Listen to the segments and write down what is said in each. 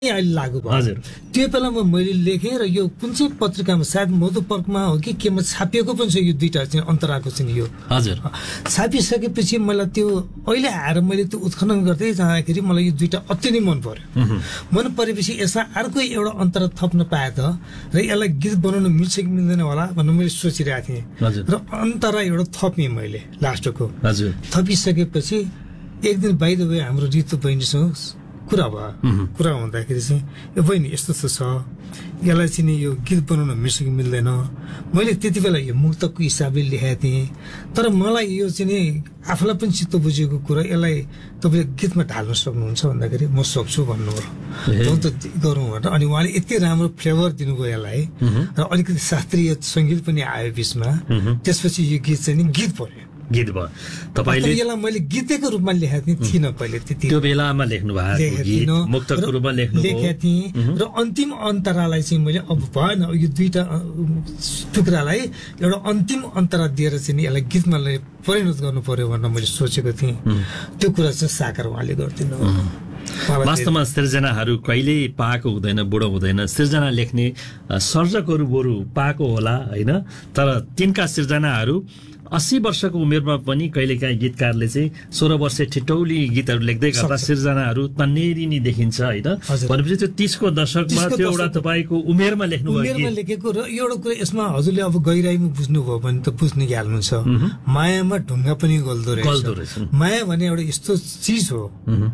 अहिले लागू भयो। हजुर। त्यो बेलामा मैले लेखेँ र यो कुन चाहिँ पत्रिकामा सायद मधुपर्कमा हो कि केमा छापिएको पनि छ यो दुईटा चाहिँ अन्तराको चाहिँ यो। हजुर। छापिसकेपछि मलाई त्यो अहिले आएर मैले त्यो उत्खनन गर्दै जाँदाखेरि मलाई यो दुईटा अति नै मन पर्यो। मन परेपछि यसमा अर्को एउटा अन्तरा थप्न पाए त र यसलाई गीत बनाउन मिल्छ कि मिल्दैन होला भनेर मैले सोचिरहेको थिएँ। र अन्तरा एउटा थपेँ मैले लास्टको। हजुर। थपिसकेपछि एक दिन बाइ द वे हाम्रो रितु बहिनीसँग कुरा भयो। कुरा हुँदाखेरि चाहिँ यो बहिनी यस्तो छ यसलाई चाहिँ नि यो गीत बनाउन मिल्छ कि मिल्दैन। मैले त्यति बेला यो मुक्तकको हिसाबले लेखेको थिएँ, तर मलाई यो चाहिँ नि आफूलाई पनि चित्त बुझेको कुरा यसलाई तपाईँले गीतमा ढाल्न सक्नुहुन्छ भन्दाखेरि म सक्छु भन्नुभयो। त गरौँ भनेर अनि उहाँले यति राम्रो फ्लेभर दिनुभयो यसलाई र अलिकति शास्त्रीय सङ्गीत पनि आयो बिचमा। त्यसपछि यो गीत चाहिँ नि गीत पर्यो। गीत भयो। तपाईले यसलाई मैले गीतको रूपमा लेखेको थिइनँ पहिले त्यति। त्यो बेलामा लेख्नु भएको गीत मुक्तकको रूपमा लेखेको थिएँ र अन्तिम अन्तरालाई चाहिँ मैले अब भएन यो दुईटा टुक्रालाई एउटा अन्तिम अन्तरा दिएर चाहिँ नि यसलाई गीतमा परिणत गर्नु पर्यो भनेर मैले सोचेको थिएँ। त्यो कुरा चाहिँ साकार उहाँले गर्दिनु। वास्तवमा सृजनाहरू कहिल्यै पाएको हुँदैन, बुढो हुँदैन। सृजना लेख्ने सर्जकहरू बरु पाएको होला होइन, तर तिनका सृजनाहरू 80 वर्षको उमेरमा पनि कहिलेकाहीँ गीतकारले चाहिँ 16 वर्ष ठिटौली गीतहरू लेख्दै गर्दा सृजनाहरू तन्नेरी नै देखिन्छ होइन। भनेपछि त्यो 30 को दशकमा त्यो एउटा तपाईँको उमेरमा लेख्नुभयो लेखेको। र एउटा कुरा यसमा हजुरले अब गहिराईमा बुझ्नुभयो भने त बुझ्नु हाल्नुहुन्छ। मायामा ढुङ्गा पनि गल्दो रहेछ। माया भने एउटा यस्तो चिज हो,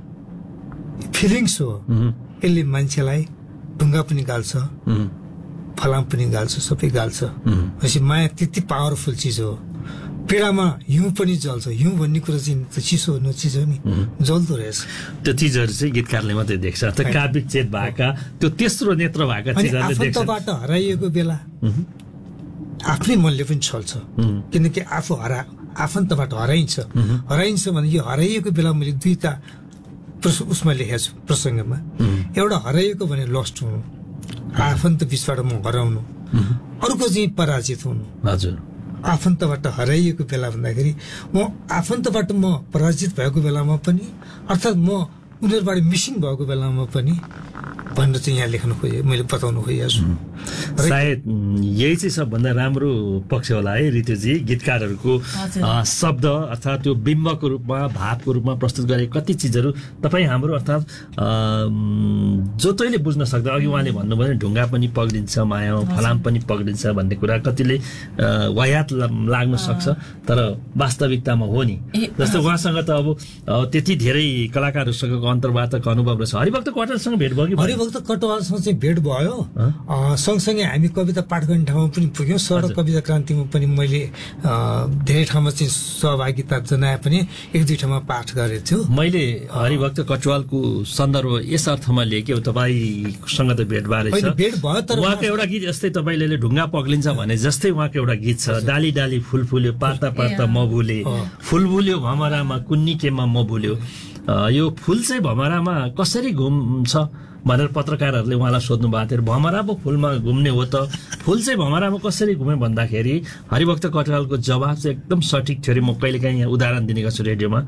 फिलिङ्स हो, यसले मान्छेलाई ढुङ्गा पनि गाल्छ, फलाम पनि गाल्छ, सबै गाल्छ। भनेपछि माया त्यति पावरफुल चिज हो। पीडामा हिउँ पनि जल्छ। हिउँ भन्ने कुरा चाहिँ चिसो हुनु चिज हो नि, जल्दो रहेछ। त्यो चिजहरू चाहिँ गीतकारले मात्रै देख्छ। त्यो काव्यिक चेत भएका त्यो तेस्रो नेत्र भएका चिजहरूले देख्छ। आफन्तबाट हराइएको बेला आफ्नै मनले पनि छल्छ, किनकि आफू आफन्तबाट हराइन्छ भने यो हराइएको बेला मैले दुईटा उसमा लेखेको छु प्रसङ्गमा। एउटा हराइएको भने लस्ट हुनु, आफन्त बिचबाट म हराउनु, अर्को चाहिँ पराजित हुनु। हजुर। आफन्तबाट हराइएको बेला भन्दाखेरि म आफन्तबाट म पराजित भएको बेलामा पनि, अर्थात् म उनीहरूबाट मिसिङ भएको बेलामा पनि भनेर चाहिँ यहाँ लेख्नु खोजेँ, मैले बताउनु खोजेको छु। सायद यही चाहिँ सबभन्दा राम्रो पक्ष होला है ऋतुजी, गीतकारहरूको शब्द अर्थात् त्यो बिम्बको रूपमा भावको रूपमा प्रस्तुत गरेको कति चिजहरू तपाईँ हाम्रो अर्थात् जो तैले बुझ्न सक्दा। अघि उहाँले भन्नुभयो ढुङ्गा पनि पग्लिन्छ, माया फलाम पनि पग्लिन्छ भन्ने कुरा कतिले वायात लाग्न सक्छ, तर वास्तविकतामा हो नि। जस्तो उहाँसँग त अब त्यति धेरै कलाकारहरूसँगको अन्तर्वार्ताको अनुभव रहेछ। हरिभक्त कटवालसँग भेट भयो कि? हरिभक्त कटवालसँग चाहिँ भेट भयो। सँगसँगै हामी कविता पाठ गर्ने ठाउँमा पनि पुग्यौँ। सडक कविता क्रान्तिमा पनि मैले धेरै ठाउँमा चाहिँ सहभागिता जनाए पनि एक दुई ठाउँमा पाठ गरेको छु। मैले हरिभक्त कटवालको सन्दर्भ यस अर्थमा लिएँ कि तपाईँसँग त भेट भएछ, भेट भयो, तर उहाँको एउटा गीत जस्तै तपाईँले ढुङ्गा पग्लिन्छ भने जस्तै उहाँको एउटा गीत छ, डाली डाली फुल फुल्यो पार्ता पार्ता म भुले, फुल भुल्यो भमरामा कुन्निकेमा म भुल्यो। यो फुल चाहिँ भमरामा कसरी घुम्छ भनेर पत्रकारहरूले उहाँलाई सोध्नु भएको थियो। भमरा पो फुलमा घुम्ने हो त, फुल चाहिँ भमरामा कसरी घुमे भन्दाखेरि हरिभक्त कटवालको जवाब चाहिँ एकदम सठिक थियो। म कहिलेकाहीँ यहाँ उदाहरण दिने गर्छु रेडियोमा।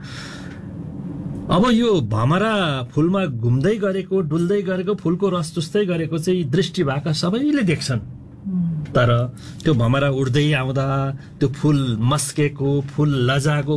अब यो भमरा फुलमा घुम्दै गरेको, डुल्दै गरेको, फुलको रस चुस्दै गरेको चाहिँ दृष्टि भएका सबैले देख्छन्, तर त्यो भमरा उड्दै आउँदा त्यो फुल मस्केको, फुल लजाको,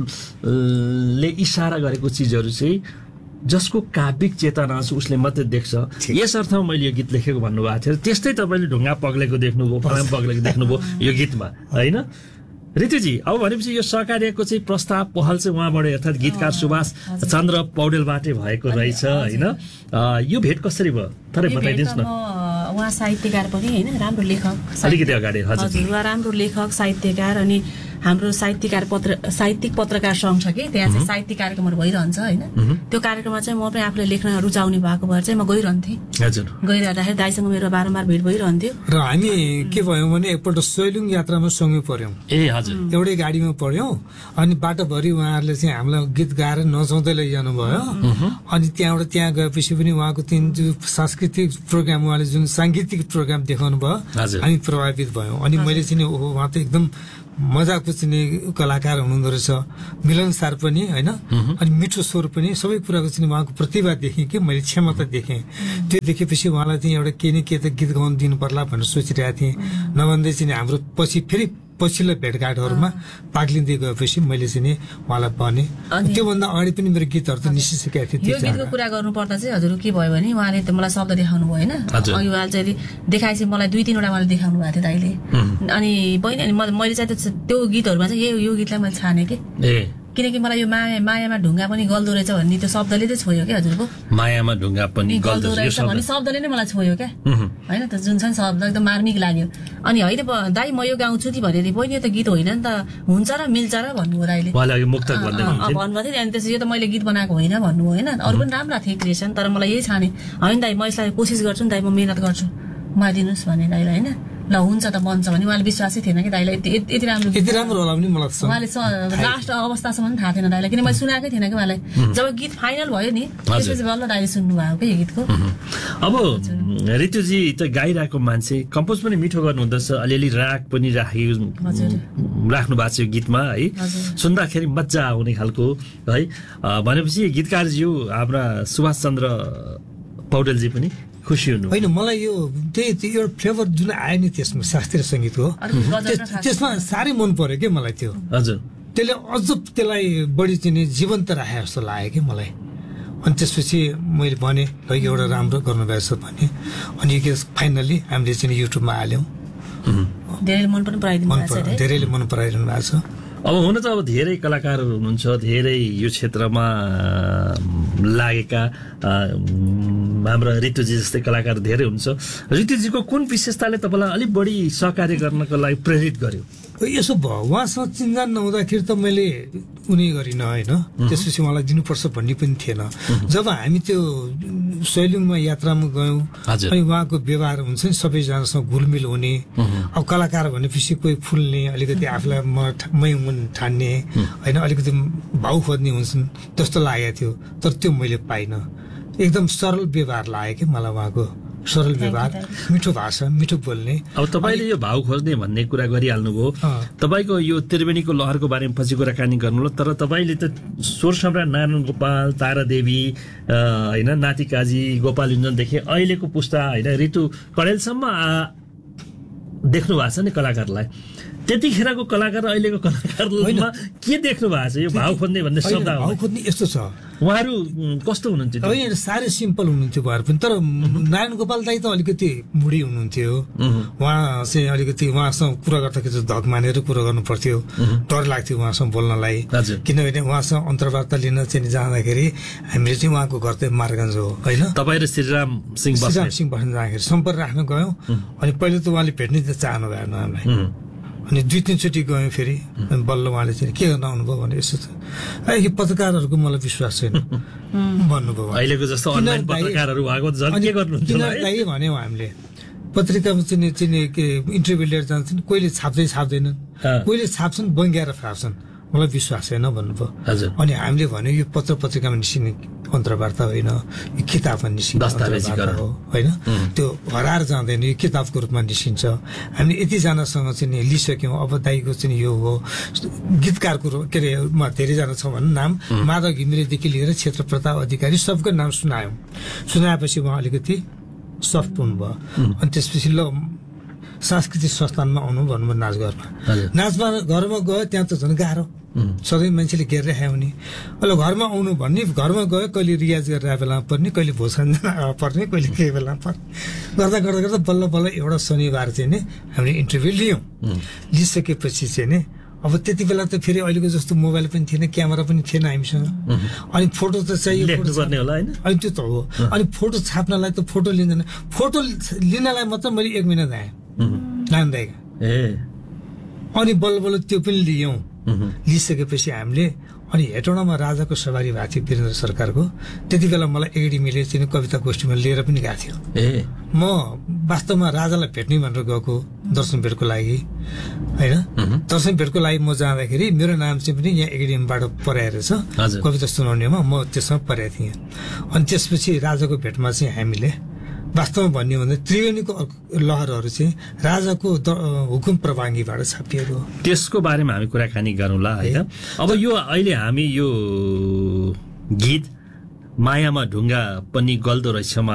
फुलले इसारा गरेको चिजहरू चाहिँ जसको काव्यिक चेतना छ उसले मात्रै देख्छ। यस अर्थमा मैले यो गीत लेखेको भन्नुभएको थियो। त्यस्तै तपाईँले ढुङ्गा पग्लेको देख्नुभयो, फलाम पग्लेको देख्नुभयो यो गीतमा होइन ऋतुजी। अब भनेपछि यो सहकार्यको चाहिँ प्रस्ताव पहल चाहिँ उहाँबाट अर्थात् गीतकार सुभाष चन्द्र पौडेलबाटै भएको रहेछ होइन। यो भेट कसरी भयो थोरै बताइदिनुहोस् न। उहाँ साहित्यकार पनि होइन, राम्रो लेखक, अलिकति अगाडि। हजुर, उहाँ राम्रो लेखक साहित्यकार। अनि हाम्रो साहित्यिक पत्रकार सङ्घ छ कि त्यहाँ चाहिँ साहित्यिक कार्यक्रमहरू भइरहन्छ होइन। त्यो कार्यक्रममा चाहिँ म पनि आफूलाई लेख्न रुचाउने भएको भएर चाहिँ म गइरहन्थेँ। हजुर, गइरहँदाखेरि दाइसँग मेरो बारम्बार भेट भइरहन्थ्यो। र हामी के भयौँ भने एकपल्ट सोइलुङ यात्रामा सँगै पढ्यौँ। ए हजुर, एउटै गाडीमा पढ्यौँ। अनि बाटोभरि उहाँहरूले चाहिँ हामीलाई गीत गाएर नचाउँदै लैजानु भयो। अनि त्यहाँबाट त्यहाँ गएपछि पनि उहाँको जुन सांस्कृतिक प्रोग्राम, उहाँले जुन साङ्गीतिक प्रोग्राम देखाउनु भयो, हामी प्रभावित भयौँ। अनि मैले चाहिँ उहाँ त एकदम मजाको चाहिँ कलाकार हुनुहुँदो रहेछ, मिलनसार पनि होइन, अनि मिठो स्वर पनि, सबै कुराको चाहिँ उहाँको प्रतिभा देखेँ कि मैले, क्षमता देखेँ। त्यो देखेपछि उहाँलाई चाहिँ एउटा के न के त गीत गाउनु दिनु पर्ला भनेर सोचिरहेको थिएँ। नभन्दै चाहिँ हाम्रो फेरि पछिल्लो भेटघाटहरूमा पाक्लिँदै गएपछि मैले चाहिँ नि उहाँलाई भने। त्योभन्दा अगाडि पनि मेरो गीतहरू त निस्किसकेका थिए। यो गीतको कुरा गर्नुपर्दा चाहिँ हजुर के भयो भने उहाँले त मलाई शब्द देखाउनु भयो होइन, अघि उहाँले चाहिँ देखाएपछि मलाई 2-3 वटा उहाँले देखाउनु भएको थियो दाइले। अनि बहिनी अनि मैले चाहिँ त्यो गीतहरूमा चाहिँ यो गीतलाई मैले छाने कि, किनकि मलाई यो मायामा ढुङ्गा पनि गल्दो रहेछ भन्ने त्यो शब्दले चाहिँ छोयो क्या हजुरको। मायामा ढुङ्गा पनि गल्दो रहेछ भन्ने शब्दले नै मलाई छोयो क्या होइन त, जुन छ नि शब्द एकदम मार्मिक लाग्यो। अनि होइन दाइ म यो गाउँछु नि भनेर बहिनी यो त गीत होइन नि त, हुन्छ र मिल्छ र भन्नुभयो दाइले। भन्नुभएको थियो। अनि त्यसपछि यो त मैले गीत बनाएको होइन भन्नुभयो होइन। अरू पनि राम्रा थिए क्रिएसन, तर मलाई यही छाने होइन दाइ म यसलाई कोसिस गर्छु नि दाइ, म मिहिनेत गर्छु, मारिदिनुहोस् भने दाइलाई होइन। ल हुन्छ त बन्छ भने उहाँले विश्वासै थिएन कि दाइलाई यति राम्रो होला पनि मलाई उहाँले लास्ट अवस्थासम्म पनि थाहा थिएन दाइलाई, किन मैले सुनाएकै थिएन कि उहाँलाई। जब गीत फाइनल भयो नि त्यसपछि बल्ल दाइले सुन्नु भएको क्या यो गीतको। अब ऋतुजी त गाइरहेको मान्छे, कम्पोज पनि मिठो गर्नुहुँदो रहेछ, अलिअलि राग पनि राख्नु भएको छ यो गीतमा है, सुन्दाखेरि मजा आउने खालको है। भनेपछि गीतकारज्यू हाम्रा सुभाष चन्द्र पौडेलजी पनि खुसी हुनु होइन। मलाई यो त्यही एउटा फ्लेभर जुन आयो नि त्यसमा शास्त्रीय सङ्गीतको, त्यसमा साह्रै मन पर्यो क्या मलाई त्यो। हजुर त्यसले अझ त्यसलाई बढी चाहिँ जीवन्त राखे जस्तो लाग्यो कि मलाई। अनि त्यसपछि मैले भने ल एउटा राम्रो गर्नुभएछ भने, अनि यो फाइनली हामीले चाहिँ युट्युबमा हाल्यौँ। धेरैले मन पराइरहनु भएको छ। अब हुन त अब धेरै कलाकारहरू हुनुहुन्छ, धेरै यो क्षेत्रमा लागेका हाम्रा ऋतुजी जस्तै कलाकार धेरै हुन्छ। ऋतुजीको कुन विशेषताले तपाईँलाई अलिक बढी सहकार्य गर्नको लागि प्रेरित गर्यो? यसो भयो उहाँसँग चिन्जान नहुँदाखेरि त मैले उनी गरिनँ होइन, त्यसपछि उहाँलाई दिनुपर्छ भन्ने पनि थिएन। जब हामी त्यो सैलुङमा यात्रामा गयौँ अनि उहाँको व्यवहार हुन्छ नि सबैजनासँग घुलमिल हुने, अब कलाकार भनेपछि कोही फुल्ने, अलिकति आफूलाई मै ठान्ने होइन, अलिकति भाउ खोज्ने हुन्छन् त्यस्तो लागेको थियो। तर त्यो मैले पाइनँ, एकदम सरल व्यवहार लाग्यो कि मलाई उहाँको, सरल व्यवहार, मिठो भाषा, मिठो बोल्ने। अब तपाईँले यो भाउ खोज्ने भन्ने कुरा गरिहाल्नुभयो, तपाईँको यो त्रिवेणीको लहरको बारेमा पछि कुराकानी गर्नु, तर तपाईँले त स्वर सम्राट नारायण गोपाल, तारा देवी होइन, नाति काजी, गोपाल युञ्जनदेखि अहिलेको पुस्ता होइन ऋतु कडेलसम्म देख्नु भएको छ नि कलाकारलाई। त्यतिखेरको कलाकार अहिलेको कलाकारमा के देख्नु भएको छ? यो भाउ खोज्ने भन्ने शब्द भाउ खोज्ने यस्तो छ, उहाँहरू कस्तो हुनुहुन्थ्यो? साह्रै सिम्पल हुनुहुन्थ्यो उहाँहरू पनि, तर नारायण गोपाल दाई त अलिकति मुडी हुनुहुन्थ्यो। उहाँ चाहिँ अलिकति उहाँसँग कुरा गर्दाखेरि धक मानेर कुरा गर्नु पर्थ्यो, डर लाग्थ्यो उहाँसँग बोल्नलाई, किनभने उहाँसँग अन्तर्वार्ता लिन चाहिँ जाँदाखेरि हामीले चाहिँ उहाँको घर चाहिँ मार्गन्ज हो होइन। तपाईँ र श्रीराम सिंह बस्न जाँदाखेरि सम्पर्क राख्न गयौँ, अनि पहिले त उहाँले भेट्नै त चाहनु भएन हामीलाई। अनि 2-3 चोटि गयौँ फेरि, बल्ल उहाँले चाहिँ के गर्न आउनुभयो भने यस्तो छ यो पत्रकारहरूको मलाई विश्वास छैन भन्नुभयो। अहिलेको जस्तो अनलाइन पत्रकारहरू भएको झन् के गर्नुहुन्छ भन्यौँ हामीले। पत्रिकामा चाहिँ के इन्टरभ्यू लिएर जान्छन्, कोहीले छाप्दैनन्, कोहीले छाप्छन् बङ्ग्याएर फाप्छन्, मलाई विश्वास छैन भन्नुभयो। अनि हामीले भन्यो यो पत्रिकामा निस्किने अन्तर्वार्ता होइन, यो किताबमा निस्किने हो होइन, त्यो हराएर जाँदैन, यो किताबको रूपमा निस्किन्छ। हामीले यतिजनासँग चाहिँ लिइसक्यौँ, अब दाइको चाहिँ यो हो गीतकारको के अरे धेरैजना छ भन्नु नाम, माधव घिमिरेदेखि लिएर क्षेत्र प्रताप अधिकारी सबको नाम सुनाएपछि उहाँ अलिकति सफ्ट हुनुभयो। अनि त्यसपछि ल सांस्कृतिक संस्थानमा आउनु भन्नुभयो नाचघरमा गयो, त्यहाँ त झन् गाह्रो, सधैँ मान्छेले घेरिराख्यो भने। अहिले घरमा आउनु भन्ने, घरमा गयो कहिले रियाज गरेर बेलामा पर्ने, कहिले भोजन पर्ने, कहिले केही बेलामा पर्ने, गर्दा बल्ल एउटा शनिबार चाहिँ नि हामीले इन्टरभ्यू लिइसकेपछि चाहिँ नि अब त्यति बेला त फेरि अहिलेको जस्तो मोबाइल पनि थिएन, क्यामेरा पनि थिएन हामीसँग, अनि फोटो त चाहियो, अनि त्यो त हो। अनि फोटो छाप्नलाई त फोटो लिँदैन, फोटो लिनलाई मात्र मैले 1 महिना जाएँ नारायण दाइका। अनि बल्ल त्यो पनि लियौँ, लिइसकेपछि हामीले अनि हेटौँडामा राजाको सवारी भएको थियो वीरेन्द्र सरकारको, त्यति बेला मलाई एकाडेमीले चाहिँ कविता गोष्ठीमा लिएर पनि गएको थियो। म वास्तवमा राजालाई भेट्ने भनेर गएको दर्शन भेटको लागि होइन, दर्शन भेटको लागि म जाँदाखेरि मेरो नाम चाहिँ पनि यहाँ एकाडेमीबाट पराएर छ कविता सुनाउनेमा, म त्यसमा परेको थिएँ। अनि त्यसपछि राजाको भेटमा चाहिँ हामीले वास्तवमा भन्ने हो भने त्रिवेणीको लहरहरू चाहिँ राजाको हुकुम प्रभाङ्गीबाट छापिएको हो। त्यसको बारेमा हामी कुराकानी गरौँला होइन। अब यो अहिले हामी यो गीत मायामा ढुङ्गा पनि गल्दो रहेछमा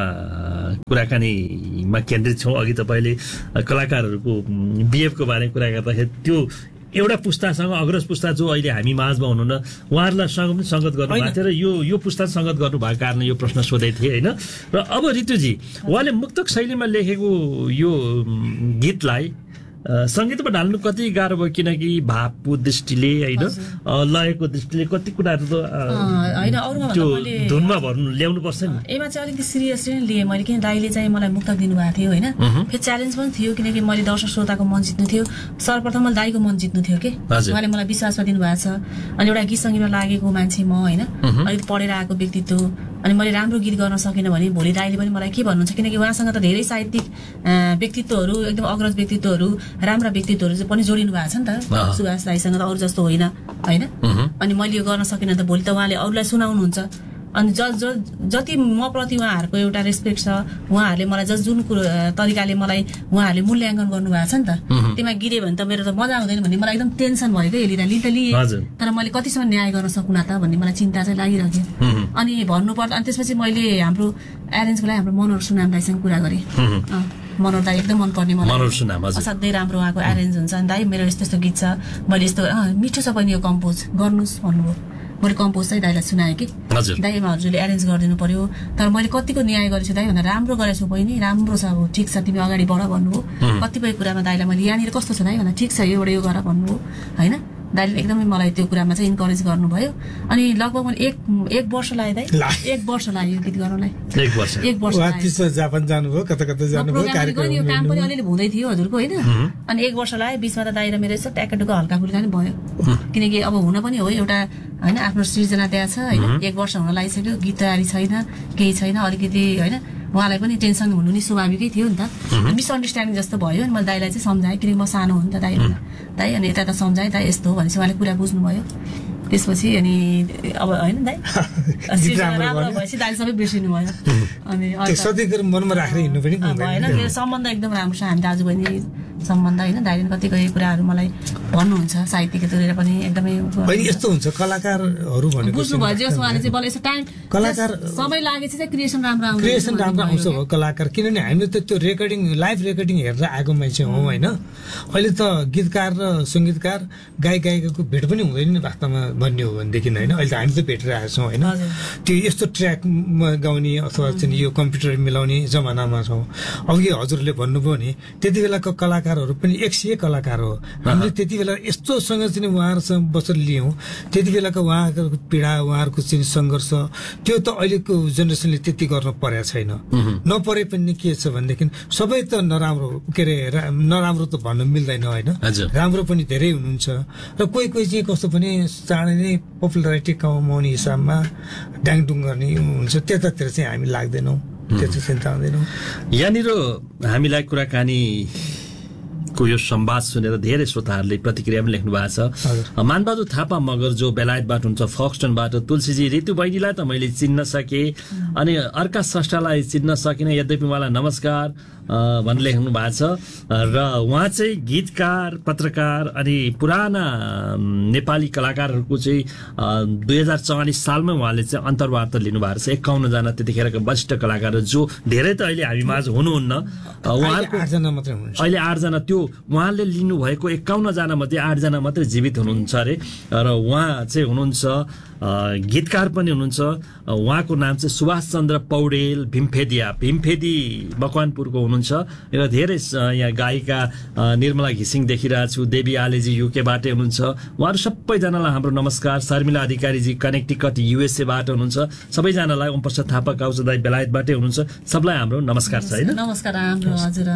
कुराकानीमा केन्द्रित छौँ। अघि तपाईँले कलाकारहरूको बिहेभको बारेमा कुरा गर्दाखेरि त्यो एउटा पुस्तासँग अग्रज पुस्ता जो अहिले हामी माझमा हुनुहुन्न उहाँहरूलाई सँग पनि सङ्गत गर्नुभएको थियो र यो पुस्ता सङ्गत गर्नुभएको कारण यो प्रश्न सोधै थिए होइन। र अब ऋतुजी उहाँले मुक्तक शैलीमा लेखेको यो गीतलाई सङ्गीतमा ढाल्नु कति गाह्रो भयो, किनकि भावको दृष्टिले होइन लयको दृष्टिले कति कुराहरू त त्यो धुनमा ल्याउनु पर्छ नि। यसमा चाहिँ अलिकति सिरियसली नै लिएँ मैले, किन दाइले चाहिँ मलाई मुक्तक दिनुभएको थियो होइन। फेरि च्यालेन्ज पनि थियो किनकि मैले दर्शक श्रोताको मन जित्नु थियो। सर्वप्रथम मैले दाइको मन जित्नु थियो कि उहाँले मलाई विश्वासमा दिनुभएको छ। अनि एउटा गीत सङ्गीतमा लागेको मान्छे म होइन, अलिकति पढेर आएको व्यक्तित्व, अनि मैले राम्रो गीत गर्न सकिनँ भने भोलि दाइले पनि मलाई के भन्नुहुन्छ, किनकि उहाँसँग त धेरै साहित्यिक व्यक्तित्वहरू एकदम अग्रज व्यक्तित्वहरू राम्रा व्यक्तित्वहरू चाहिँ पनि जोडिनु भएको छ नि त सुभाष दाइसँग, त अरू जस्तो होइन होइन। अनि मैले यो गर्न सकिनँ त भोलि त उहाँले अरूलाई सुनाउनुहुन्छ। अनि जति म प्रति उहाँहरूको एउटा रेस्पेक्ट छ, उहाँहरूले मलाई जुन तरिकाले मलाई उहाँहरूले मूल्याङ्कन गर्नुभएको छ नि त, त्यसमा गिरे भने त मेरो त मजा आउँदैन भन्ने मलाई एकदम टेन्सन भयो क्या। लिएँ तर मैले कतिसम्म न्याय गर्न सकुँ त भन्ने मलाई चिन्ता चाहिँ लागिरहेको थियो। अनि भन्नुपर्दा अनि त्यसपछि मैले हाम्रो एरेन्जको लागि हाम्रो मनोहर सुनाम दाइसँग कुरा गरेँ। मनोहर दाई एकदम मनपर्ने मलाई, असाध्यै राम्रो उहाँको एरेन्ज हुन्छ। अनि दाइ मेरो यस्तो यस्तो गीत छ, मैले यस्तो मिठो छ पनि यो कम्पोज गर्नुहोस् भन्नुभयो। मैले कम्पोज चाहिँ दाइलाई सुनाएँ कि दाइ हजुरले एरेन्ज गरिदिनु पर्यो। तर मैले कतिको न्याय गरेछु दाइ भन्दा राम्रो गरेछु बहिनी, राम्रो छ, अब ठिक छ तिमी अगाडि बढ भन्नुभयो। कतिपय कुरामा दाइलाई मैले यहाँनिर कस्तो छ दाइ भन्दा ठिक छ एउटा यो गर भन्नुभयो होइन। दाइले एकदमै मलाई त्यो कुरामा चाहिँ इन्करेज गर्नुभयो। अनि लगभग मैले एक वर्ष लाग्यो दाइ, एक वर्ष लाग्यो गीत गर्नलाई। एक वर्ष जापान जानुभयो, कता कता जानुभयो, यो काम पनि अलिअलि हुँदै थियो हजुरको होइन। अनि एक वर्ष लाग्यो, बिचमा त दाइ र मेरो यसो ट्याकेटुको हल्का फुल्का नि भयो, किनकि अब हुन पनि हो एउटा होइन आफ्नो सृजना त्यहाँ छ होइन। एक वर्ष हुन लागिसक्यो, गीत तयारी छैन, केही छैन, अलिकति होइन उहाँलाई पनि टेन्सन हुनु नि स्वाभाविकै थियो नि त। मिसअन्डरस्ट्यान्डिङ जस्तो भयो। अनि मैले दाइलाई चाहिँ सम्झाएँ, किनकि म सानो हो नि त दाइ अनि यता त सम्झाएँ दाइ यस्तो हो भनेपछि उहाँले कुरा बुझ्नुभयो। त्यसपछि अनि अब होइन दाइ राम्रो भएपछि दाइले सबै बिर्सिनु भयो। अनि मनमा राखेर हिँड्नु पनि होइन, मेरो सम्बन्ध एकदम राम्रो छ हामी दाजुबहिनी सम्बन्ध होइन। दाइले कति कुराहरू मलाई भन्नुहुन्छ साहित्यको तुरेर पनि एकदमै यस्तो हुन्छ कलाकारहरू भनेको बुझ्नुभयो। जस उहाँले चाहिँ बल यसो टाइम कलाकार समय लागेपछि चाहिँ क्रिएसन राम्रो आउँछ, क्रिएसन राम्रो आउँछ हो कलाकार। किनभने हामीले त त्यो रेकर्डिङ लाइभ रेकर्डिङ हेरेर आएको मान्छे हौ होइन। अहिले त गीतकार र सङ्गीतकार गायिकाको भेट पनि हुँदैन नि वास्तवमा भन्ने हो भनेदेखि होइन। अहिले त हामी त भेटिरहेको छौँ होइन। त्यो यस्तो ट्र्याकमा गाउने अथवा चाहिँ यो कम्प्युटर मिलाउने जमानामा छौँ। अब यो हजुरले भन्नुभयो नि त्यति बेलाको कलाकारहरू पनि 100 कलाकार हो। हामीले त्यति बेला यस्तोसँग चाहिँ उहाँहरूसँग बसेर लियौँ। त्यति बेलाको उहाँहरूको पीडा उहाँहरूको चाहिँ सङ्घर्ष त्यो त अहिलेको जेनेरेसनले त्यति गर्न परेको छैन। नपरे पनि के छ भनेदेखि सबै त नराम्रो के अरे नराम्रो त भन्न मिल्दैन होइन। राम्रो पनि धेरै हुनुहुन्छ र कोही चाहिँ कस्तो पनि चाँडै नै पपुलारिटी कमाउने हिसाबमा ड्याङडुङ गर्ने हुन्छ, त्यतातिर चाहिँ हामी लाग्दैनौँ, त्यस्तो चिन्ता हुँदैनौँ। यहाँनिर हामीलाई कुराकानी को यो संवाद सुनेर धेरै श्रोताहरूले प्रतिक्रिया पनि लेख्नु भएको छ। मानबहादुर थापा मगर जो बेलायतबाट हुन्छ फक्सटनबाट, तुलसीजी ऋतु बहिनीलाई त मैले चिन्न सकेँ अनि अर्का स्रष्टालाई चिन्न सकिनँ, यद्यपि उहाँलाई नमस्कार भनेर लेख्नु भएको छ। र उहाँ चाहिँ गीतकार पत्रकार अनि पुराना नेपाली कलाकारहरूको चाहिँ 2044 सालमा उहाँले चाहिँ अन्तर्वार्ता लिनुभएको छ। 51 जना त्यतिखेरका वरिष्ठ कलाकार जो धेरै त अहिले हामी माझ हुनुहुन्न, उहाँहरूको अहिले 8 जना, त्यो उहाँले लिनुभएको 51 जना मध्ये 8 जना मात्रै जीवित हुनुहुन्छ अरे। र उहाँ चाहिँ हुनुहुन्छ गीतकार पनि हुनुहुन्छ। उहाँको नाम चाहिँ सुभाष चन्द्र पौडेल भीमफेदी मकवानपुरको हुनुहुन्छ। र धेरै यहाँ गायिका निर्मला घिसिङ देखिरहेको छु, देवी आलेजी युकेबाटै हुनुहुन्छ। उहाँहरू सबैजनालाई हाम्रो नमस्कार। शर्मिला अधिकारीजी कनेक्टिकट युएसएबाट हुनुहुन्छ। सबैजनालाई ओम प्रसाद थापा काउज दाइ बेलायतबाटै हुनुहुन्छ। सबलाई हाम्रो नमस्कार छ होइन। नमस्कार हजुर।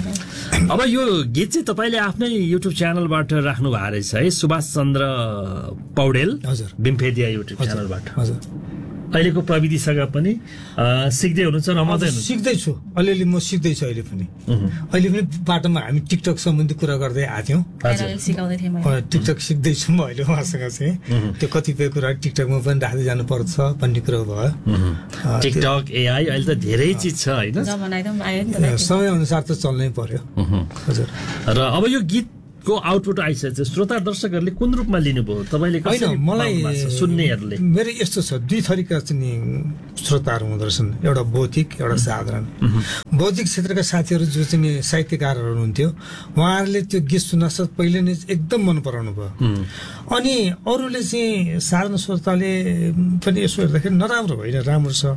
अब यो गीत चाहिँ तपाईँले आफ्नै युट्युब च्यानलबाट राख्नु भएको रहेछ है, सुभाष चन्द्र पौडेल भीमफेदिया युट्युब च्यानलबाट। अहिलेको प्रविधिसँग पनि सिक्दै हुनुहुन्छ, रमाउँदै हुनुहुन्छ? सिक्दैछु, अलिअलि म सिक्दैछु अहिले पनि। अहिले पनि बाटोमा हामी टिकटक सम्बन्धी कुरा गर्दै आएको थियौँ। टिकटक सिक्दैछु म अहिले उहाँसँग चाहिँ। त्यो कतिपय कुरा टिकटकमा पनि राख्दै जानुपर्छ भन्ने कुरा भयो। टिकटक, एआई अहिले त धेरै चिज छ होइन, समय अनुसार त चल्नै पर्यो। हजुर। र अब यो गीतको आउटपुट आइसकेको छ, श्रोता दर्शकहरूले कुन रूपमा लिनुभयो तपाईँले? होइन, मलाई सुन्नेहरूले मेरो यस्तो छ, दुई थरीका चाहिँ श्रोताहरू हुँदो रहेछन्, एउटा बौद्धिक, एउटा साधारण। बौद्धिक क्षेत्रका साथीहरू जो चाहिँ साहित्यकारहरू हुनुहुन्थ्यो, उहाँहरूले त्यो गीत सुन्नासाथ पहिले नै एकदम मन पराउनु भयो। अनि अरूले चाहिँ साधारण श्रोताले पनि यसो हेर्दाखेरि नराम्रो होइन, राम्रो छ,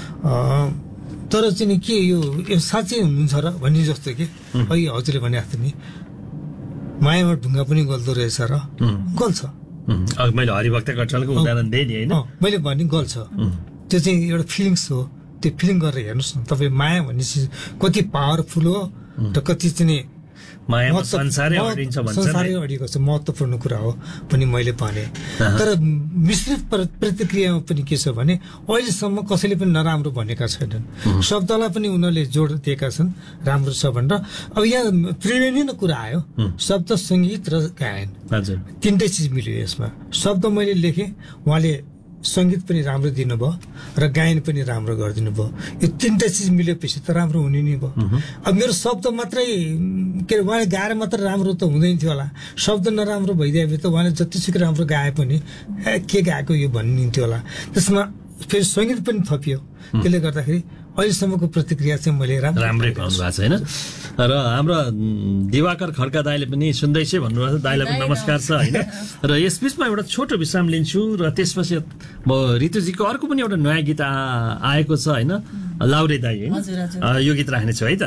तर चाहिँ के यो साँच्चै हुनुहुन्छ र भन्ने जस्तो कि अघि हजुरले भने जस्तो नि मायामा ढुङ्गा पनि गल्दो रहेछ र गल्छ। मैले हरिभक्त कट्टलको उदाहरण दिएँ नि होइन, मैले भने गल्छ। त्यो चाहिँ एउटा फिलिङ्स हो, त्यो फिलिङ गरेर हेर्नुहोस् न तपाईँ। माया भन्ने चिज कति पावरफुल हो र कति चाहिँ संसारै अडिएको छ, महत्त्वपूर्ण कुरा हो पनि मैले भने। तर मिश्रित प्रतिक्रियामा पनि के छ भने अहिलेसम्म कसैले पनि नराम्रो भनेका छैनन्। शब्दलाई पनि उनीहरूले जोड दिएका छन् राम्रो छ भनेर। अब यहाँ त्रिवेणी नै कुरा आयो, शब्द, सङ्गीत र गायन, तिनटै चिज मिल्यो यसमा। शब्द मैले लेखेँ, उहाँले सङ्गीत पनि राम्रो दिनुभयो र गायन पनि राम्रो गरिदिनु भयो। यो तिनवटा चिज मिलेपछि त राम्रो हुने नै भयो। अब मेरो शब्द मात्रै के अरे उहाँले गाएर मात्र राम्रो त हुँदैन थियो होला, शब्द नराम्रो भइदिए भए त उहाँले जतिसुकै राम्रो गाए पनि के गाएको यो भनिन्थ्यो होला। त्यसमा फेरि सङ्गीत पनि थपियो, त्यसले गर्दाखेरि अहिलेसम्मको प्रतिक्रिया चाहिँ मैले राम्रै पाउनु भएको छ होइन। र हाम्रो दिवाकर खड्का दाइले पनि सुन्दैछ भन्नुभएको छ, दाइलाई पनि नमस्कार छ होइन। र यस बिचमा एउटा छोटो विश्राम लिन्छु र त्यसपछि म ऋतुजीको अर्को पनि एउटा नयाँ गीत आएको छ होइन, लाउरे दाई होइन, यो गीत राख्नेछु है त।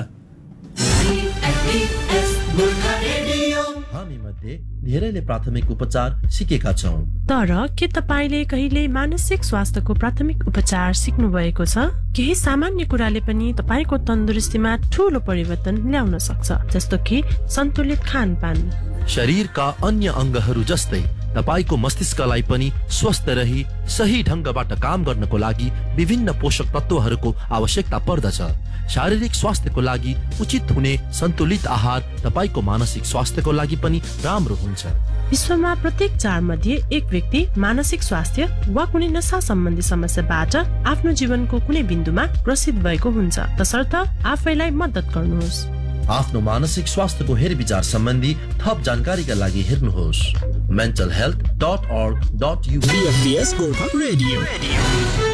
हामी मध्ये धेरैले प्राथमिक उपचार सिकेका छौं, तर के तपाईले कहिले मानसिक स्वास्थ्यको प्राथमिक उपचार सिक्नु भएको छ? केही सामान्य कुराले पनि तपाईको तन्दुरुस्तीमा ठूलो परिवर्तन ल्याउन सक्छ, जस्तो कि सन्तुलित खानपान। शरीरका अन्य अंगहरू जस्तै तपाईको मस्तिष्कलाई पनि स्वस्थ रही सही ढंगबाट काम गर्नको लागि विभिन्न पोषक तत्वहरूको आवश्यकता पर्दछ। शारीरिक स्वास्थ्यको लागि उचित हुने सन्तुलित आहार तपाईको मानसिक स्वास्थ्यको लागि पनि राम्रो हुन्छ। विश्वमा प्रत्येक 4 मध्ये 1 व्यक्ति मानसिक स्वास्थ्य वा कुनै नशा सम्बन्धी समस्याबाट आफ्नो जीवनको कुनै बिन्दुमा ग्रसित भएको हुन्छ। तसर्थ आफैलाई मद्दत गर्नुहोस्। आफ्नो मानसिक स्वास्थ्यको हेरविचार सम्बन्धी थप जानकारीका लागि हेर्नुहोस् mentalhealth.org.uk।